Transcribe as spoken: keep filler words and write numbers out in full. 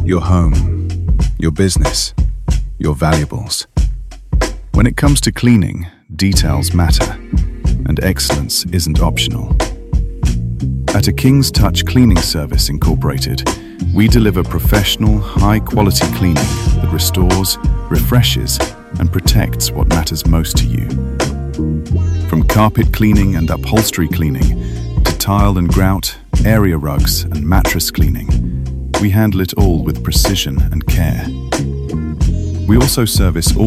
Your home, your business, your valuables. When it comes to cleaning, details matter, and excellence isn't optional. At A King's Touch Cleaning Service Incorporated, we deliver professional, high-quality cleaning that restores, refreshes, and protects what matters most to you. From carpet cleaning and upholstery cleaning to tile and grout, area rugs and mattress cleaning, we handle it all with precision and care. We also service all